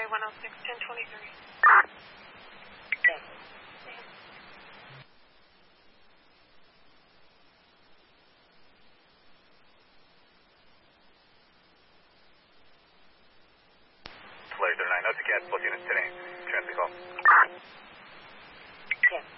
runway 106, 1023. Okay. Flight 39, Nauticat, 14 today. Transit call. Okay.